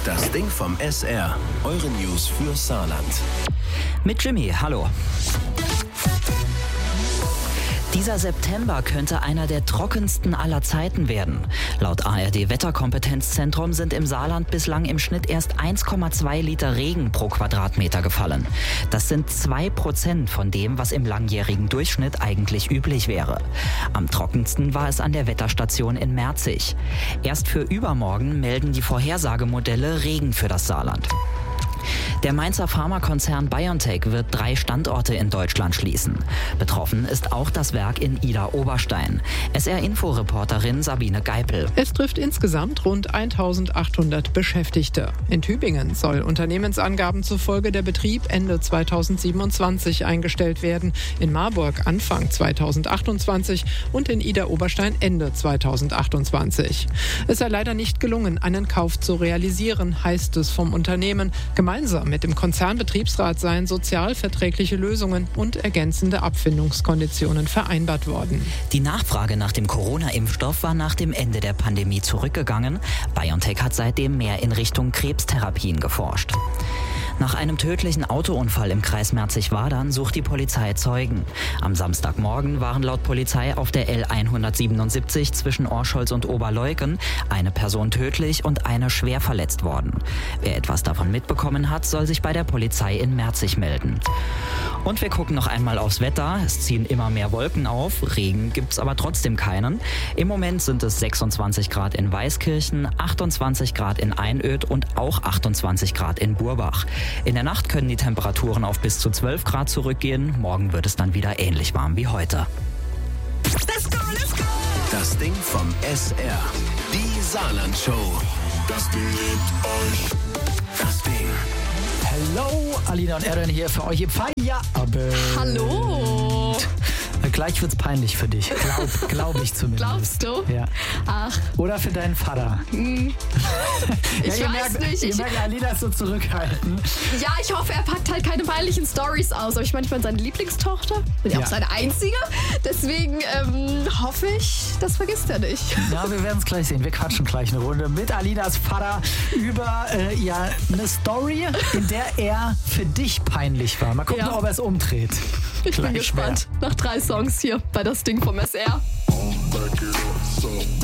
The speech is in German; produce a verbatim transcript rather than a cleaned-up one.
Das Ding vom S R. Eure News für Saarland. Mit Jimmy, hallo. Dieser September könnte einer der trockensten aller Zeiten werden. Laut A R D-Wetterkompetenzzentrum sind im Saarland bislang im Schnitt erst eins Komma zwei Liter Regen pro Quadratmeter gefallen. Das sind zwei Prozent von dem, was im langjährigen Durchschnitt eigentlich üblich wäre. Am trockensten war es an der Wetterstation in Merzig. Erst für übermorgen melden die Vorhersagemodelle Regen für das Saarland. Der Mainzer Pharmakonzern BioNTech wird drei Standorte in Deutschland schließen. Betroffen ist auch das Werk in Idar-Oberstein. S R-Info-Reporterin Sabine Geipel. Es trifft insgesamt rund eintausendachthundert Beschäftigte. In Tübingen soll Unternehmensangaben zufolge der Betrieb Ende zweitausendsiebenundzwanzig eingestellt werden, in Marburg Anfang zweitausendachtundzwanzig und in Idar-Oberstein Ende zweitausendachtundzwanzig. Es sei leider nicht gelungen, einen Kauf zu realisieren, heißt es vom Unternehmen. Gemeinsam mit dem Konzernbetriebsrat seien sozialverträgliche Lösungen und ergänzende Abfindungskonditionen vereinbart worden. Die Nachfrage nach dem Corona-Impfstoff war nach dem Ende der Pandemie zurückgegangen. BioNTech hat seitdem mehr in Richtung Krebstherapien geforscht. Nach einem tödlichen Autounfall im Kreis Merzig-Wadern sucht die Polizei Zeugen. Am Samstagmorgen waren laut Polizei auf der L hundertsiebenundsiebzig zwischen Orscholz und Oberleuken eine Person tödlich und eine schwer verletzt worden. Wer etwas davon mitbekommen hat, soll sich bei der Polizei in Merzig melden. Und wir gucken noch einmal aufs Wetter. Es ziehen immer mehr Wolken auf. Regen gibt's aber trotzdem keinen. Im Moment sind es sechsundzwanzig Grad in Weißkirchen, achtundzwanzig Grad in Einöd und auch achtundzwanzig Grad in Burbach. In der Nacht können die Temperaturen auf bis zu zwölf Grad zurückgehen. Morgen wird es dann wieder ähnlich warm wie heute. Let's go, let's go! Das Ding vom S R. Die Saarland-Show. Das Ding liebt euch. Das Ding. Hallo, Alina und Aaron hier für euch im Feierabend. Hallo. Gleich wird's peinlich für dich. Glaub, glaub ich zumindest. Glaubst du? Ja. Ach. Oder für deinen Vater. Hm. ja, Ich ihr weiß merkt, nicht. Ihr Ich, merkt, Alina ist so zurückhaltend. ja, ich hoffe, er packt halt keine peinlichen Stories aus. Aber ich meine, ich bin seine Lieblingstochter. Bin ja Ja. auch seine einzige. Deswegen ähm, hoffe ich, das vergisst er nicht. Ja, wir werden es gleich sehen. Wir quatschen gleich eine Runde mit Alinas Vater über äh, ja, eine Story, in der er für dich peinlich war. Mal gucken, Ja. ob er es umdreht. Ich bin Gleich gespannt. Nach drei Songs hier bei Das Ding vom S R. Back it up, so